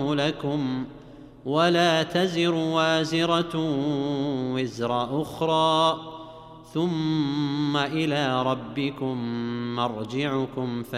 لكم ولا تزر وازرة وزر أخرى ثم إلى ربكم مرجعكم